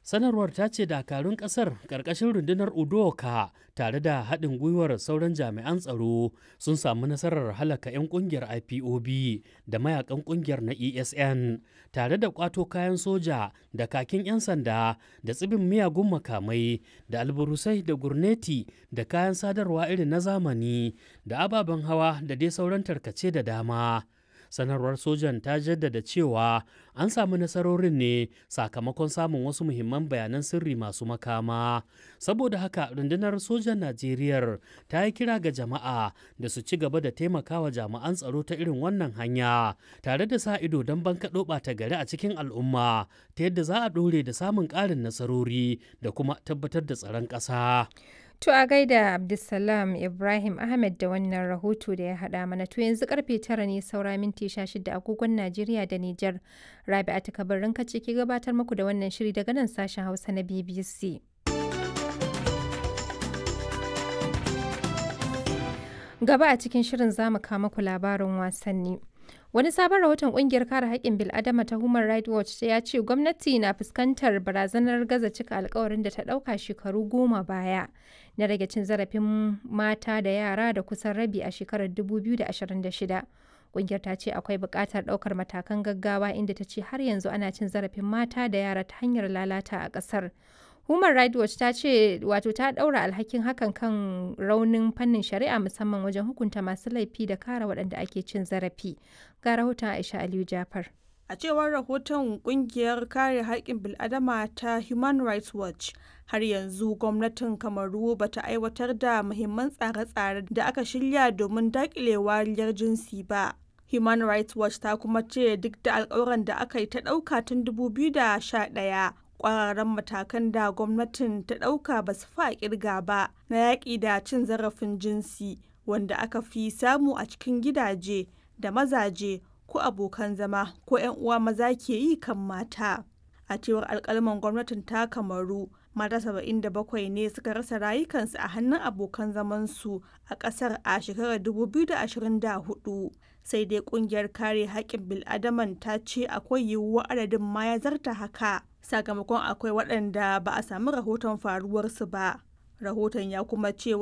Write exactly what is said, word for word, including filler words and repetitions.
Sanarwar ta ce dakarun ƙasar ƙarƙashin rundunar Udoka tare da haɗin gwiwar sauran jami'an tsaro sun samu nasarar halaka 'yan ƙungiyar I P O B da mayakan ƙungiyar na E S N tare da ƙwato kayan soja da kakin 'yan sanda da tsibin miyagun makamai da alburusai da gurneti da kayan sadarwa irin na zamani da ababen hawa da dai sauran tarkace da dama. Sanarwar sojan ta jaddada cewa an samu nasarorin ne sakamakon samun wasu muhimman bayanan sirri masu makama. Saboda haka rundunar sojan Najeriya ta yi kira ga jama'a da su ci gaba da taimakawa jami'an tsaro ta irin wannan hanya tare da sa ido don bankaɗo ɓata gari a cikin al'umma ta yadda za a ɗore da samun ƙarin nasarori da kuma tabbatar da tsaron ƙasa. To a gaida Abdulsalam Ibrahim Ahmed da wannan rahoto da ya haɗa mana to yanzu karfe tara ne saura minti sha shida agogon Najeriya da Nijar. Rabi'atu Kabarin kace ke gabatar muku da wannan shiri daga nan sashen Hausa na B B C. Gaba a cikin shirin zamu kawo muku labarin wasanni. Wani sabon rahoton kungiyar kare haƙƙin bil'adama ta Human Rights Watch ya ce gwamnati na fuskantar barazanar gaza cika alkawarin da ta ɗauka shekaru goma baya na rage cin zarafin mata da yara da kusan rabi a shekarar dubu biyu da ashirin da shida. Kungiyar ta ce akwai buƙatar ɗaukar matakan gaggawa inda ta ce har yanzu ana cin zarafin mata da yara ta hanyar lalata a ƙasar. Human Rights Watch ta ce wato ta ɗaura alhakin hakan kan raunin fannin shari'a musamman wajen hukunta masu laifi da kare waɗanda ake cin zarafi. Ga rahoton Aisha Aliyu Jafar. A cewar rahoton kungiyar kare haƙƙin bil'adama ta Human Rights Watch, har yanzu gwamnatin Kamaru ba ta aiwatar da muhimman tsare-tsare da aka shirya domin daƙile wariyar jinsi ba. Human Rights Watch ta kuma ce duk da alƙawuran da aka yi ta ɗauka tun dubu biyu da sha ɗaya, ƙwararren matakan da gwamnatin ta ɗauka ba su fa ƙirga ba na yaƙi da cin zarafin jinsi wanda aka fi samu a cikin gidaje da mazaje ko abokan zama ko 'yan uwa maza ke yi kan mata. A cewar alƙalman gwamnatin ta Kamaru, mata saba'in da bakwai ne suka rasa rayukansu a hannun abokan zamansu a ƙasar a shekarar dubu biyu da ashirin da hudu. Sai dai ƙungiyar kare haƙƙin bil'adaman ta ce akwai yiwuwar adadin ma ya zarta haka, sakamakon akwai waɗanda ba a samu rahoton faruwarsu ba. Rahoton ya kuma ce